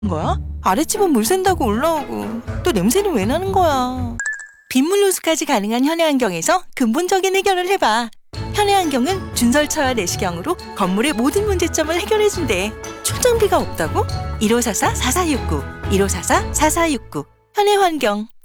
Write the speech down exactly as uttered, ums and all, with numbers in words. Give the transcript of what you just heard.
거야? 아랫집은 물 샌다고 올라오고 또 냄새는 왜 나는 거야? 빗물 누수까지 가능한 현해환경에서 근본적인 해결을 해봐. 현해환경은 준설차와 내시경으로 건물의 모든 문제점을 해결해준대. 출장비가 없다고? 일오사사 사사육구 일오사사 사사육구 현해환경.